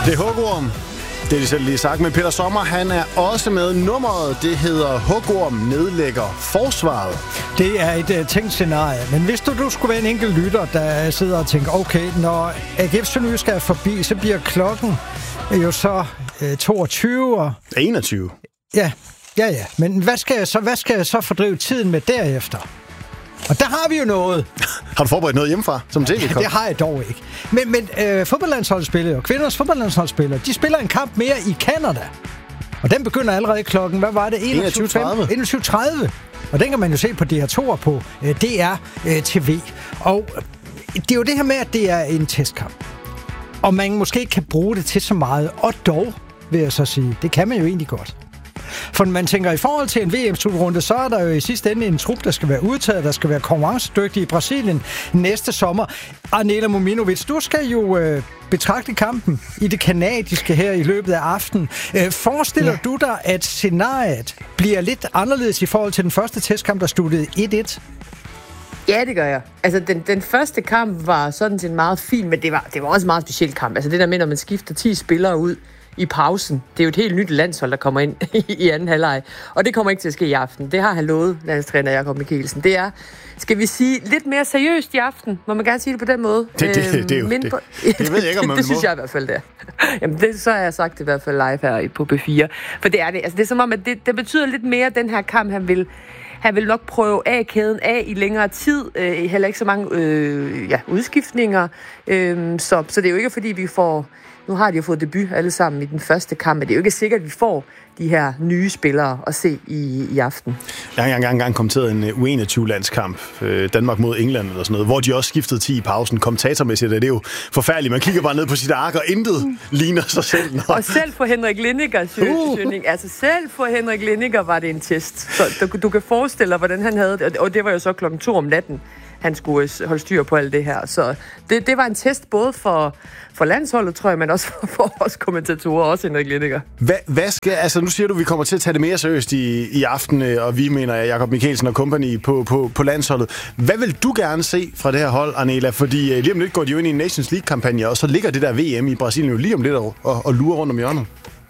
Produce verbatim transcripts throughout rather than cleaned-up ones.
Det er hugorm. Det er de selv lige sagt. Men Peter Sommer, han er også med. Nummeret, det hedder Hugorm nedlægger forsvaret. Det er et uh, tænkt scenarie. Men hvis du, du skulle være en enkelt lytter, der sidder og tænker, okay, når A G F Sønderjysk er forbi, så bliver klokken jo så uh, toogtyve og... enogtyve. Ja, ja, ja. Men hvad skal jeg så, hvad skal jeg så fordrive tiden med derefter? Og der har vi jo noget. Har du forberedt noget hjemmefra som tv-kom? Det har jeg dog ikke. Men, men øh, fodboldlandsholdsspillere og kvinders fodboldlandsholdsspillere, de spiller en kamp mere i Canada. Og den begynder allerede klokken, hvad var det? enogtyve tredive. Og den kan man jo se på D R to og på øh, D R øh, T V. Og øh, det er jo det her med, at det er en testkamp. Og man måske ikke kan bruge det til så meget. Og dog, vil jeg så sige, det kan man jo egentlig godt. For når man tænker, i forhold til en V M-slutrunde, så er der jo i sidste ende en trup, der skal være udtaget, der skal være konkurrencedygtig i Brasilien næste sommer. Arnela Mominovic, du skal jo øh, betragte kampen i det kanadiske her i løbet af aftenen. Øh, forestiller ja. du dig, at scenariet bliver lidt anderledes i forhold til den første testkamp, der sluttede et et? Ja, det gør jeg. Altså, den, den første kamp var sådan set meget fin, men det var, det var også en meget speciel kamp. Altså, det der med, når man skifter ti spillere ud i pausen. Det er jo et helt nyt landshold, der kommer ind i anden halvleg. Og det kommer ikke til at ske i aften. Det har han lovet, landstræner Jakob Mikkelsen. Det er, skal vi sige, lidt mere seriøst i aften. Må man gerne sige det på den måde? Det, det, det, det er jo mindre... det. Det ved jeg ikke, om man det, det synes jeg i hvert fald, det er. Jamen, det, så har jeg sagt det i hvert fald live her på B fire. For det er det. Altså, det er som om, at det, det betyder lidt mere, den her kamp, han vil... Han vil nok prøve A-kæden af i længere tid. Øh, heller ikke så mange øh, ja, udskiftninger. Øh, så, så det er jo ikke, fordi vi får... Nu har de jo fået debut alle sammen i den første kamp, men det er jo ikke sikkert, at vi får de her nye spillere at se i, i aften. Jeg har engang, engang kommenteret en U enogtyve-landskamp, øh, Danmark mod England eller sådan noget, hvor de også skiftede ti i pausen. Kommentatormæssigt, det er jo forfærdeligt. Man kigger bare ned på sit ark, og intet mm. ligner sig selv. Når... Og selv for Henrik Lindiger, uh. altså selv for Henrik Lindiger var det en test. Så du, du kan forestille dig, hvordan han havde det. Og det var jo så klokken to om natten, han skulle holde styr på alt det her. Så det, det var en test både for, for landsholdet, tror jeg, men også for, for os kommentatorer, også Henrik Lindiger. Hvad, hvad skal, altså nu siger du, at vi kommer til at tage det mere seriøst i, i aften, og vi mener Jakob Mikkelsen og company på, på, på landsholdet. Hvad vil du gerne se fra det her hold, Arnela? Fordi lige om lidt går de jo ind i en Nations League-kampagne, og så ligger det der V M i Brasilien jo lige om lidt og, og, og lurer rundt om hjørnet.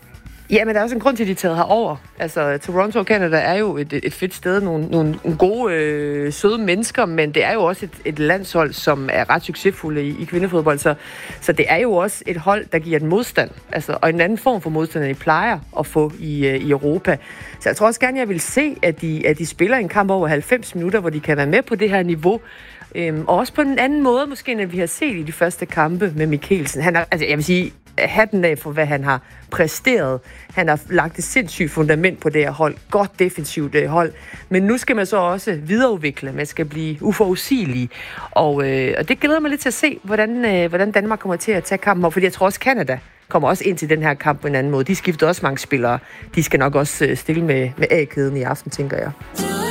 Ja, men der er også en grund til, at de er taget herover. Altså, Toronto og Canada er jo et, et fedt sted, nogle, nogle gode, øh, søde mennesker, men det er jo også et, et landshold, som er ret succesfulde i, i kvindefodbold, så, så det er jo også et hold, der giver et modstand, altså, og en anden form for modstand, end de plejer at få i, øh, i Europa. Så jeg tror også gerne, jeg vil se, at de, at de spiller en kamp over halvfems minutter, hvor de kan være med på det her niveau, øhm, og også på en anden måde, måske, end vi har set i de første kampe med Mikkelsen. Han er, altså, jeg vil sige, hatten af for, hvad han har præsteret. Han har lagt et sindssygt fundament på det her hold. Godt defensivt hold. Men nu skal man så også videreudvikle. Man skal blive uforudsigelig. Og, øh, og det glæder mig lidt til at se, hvordan, øh, hvordan Danmark kommer til at tage kampen op. Fordi jeg tror også, Canada kommer også ind til den her kamp på en anden måde. De skifter også mange spillere. De skal nok også stille med, med A-kæden i aften, tænker jeg.